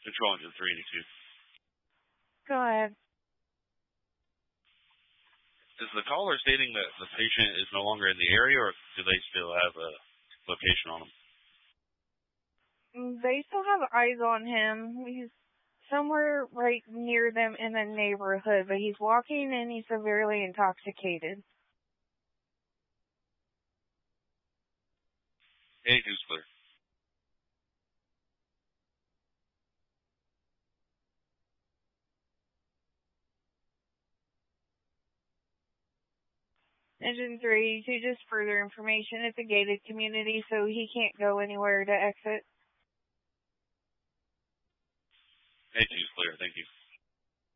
Control engine 382. Go ahead. Is the caller stating that the patient is no longer in the area, or do they still have a location on him? They still have eyes on him. He's somewhere right near them in the neighborhood, but he's walking and he's severely intoxicated. 82's clear. Engine 3, just further information. It's a gated community, so he can't go anywhere to exit. 82's clear. Thank you.